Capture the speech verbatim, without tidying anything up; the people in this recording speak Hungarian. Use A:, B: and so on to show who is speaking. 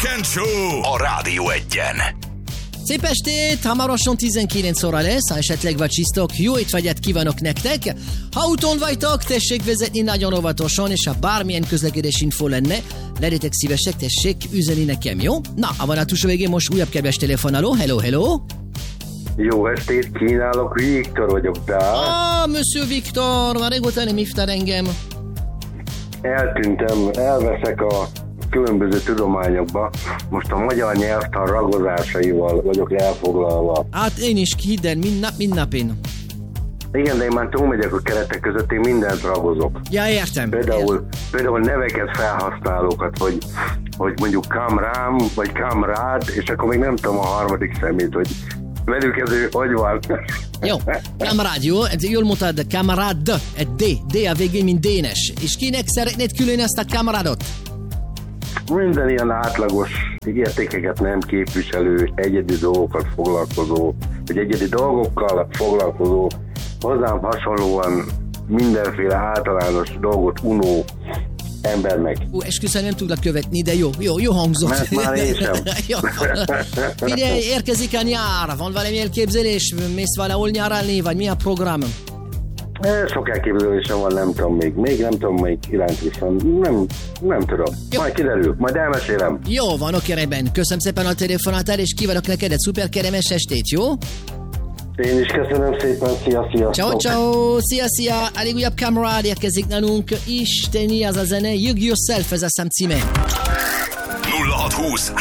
A: Weekend Show a Rádió Egyen.
B: Szép estét! Hamarosan tizenkilenc óra lesz, ha esetleg vacsisztok, jó étvágyat kívánok nektek! Ha autón vagytok, tessék vezetni nagyon óvatosan, és ha bármilyen közlekedés info lenne, legyetek szívesek, tessék üzeni nekem, jó? Na, a vonatúsó végén most újabb kedves telefonáló, hello, hello!
C: Jó estét kínálok, Viktor vagyok, de...
B: Ah, Monsieur Viktor, már régóta nem hívtál engem.
C: Eltűntem, elveszek a különböző tudományokba. Most a magyar nyelvtan ragozásaival vagyok elfoglalva.
B: Hát én is, hidd el, mind nap, mind nap én.
C: Igen, de én már túlmegyek a keretek között, én mindent ragozok.
B: Ja, értem.
C: Például, például neveket, felhasználókat, hogy, hogy mondjuk kamrám, vagy kamrád, és akkor még nem tudom a harmadik szemét, hogy velük ez hogy van.
B: Jó, kamerád, jó? Jól mondtad, de kamerád, egy D, D a végén, mint Dénes. És kinek szeretnéd különni azt a kamerádot?
C: Minden ilyen átlagos értékeket nem képviselő, egyedi dolgokat foglalkozó, vagy egyedi dolgokkal foglalkozó, hozzám hasonlóan mindenféle általános dolgot unó embernek.
B: Ó, esküszöm, nem tudlak követni, de jó, jó, jó hangzott.
C: Mert már én sem.
B: Figyelj, érkezik a nyár, van valami elképzelés, mész valahol nyaralni, vagy mi a program?
C: Sok elképzelésem van, nem tudom még, még nem tudom még iránt viszont, nem, nem tudom. Jó. Majd kiderül, majd elmesélem.
B: Jó van, oké, rendben. Köszönöm szépen a telefonátál, és kívánok neked egy szuper keremes estét, jó?
C: Én is köszönöm szépen, szia, szia.
B: Ciao, ciao, szia, szia. Elég újabb kamerád érkezik nálunk. Isteni az a zene, Jug Yourself, ez a szám címe.
A: nulla hat húsz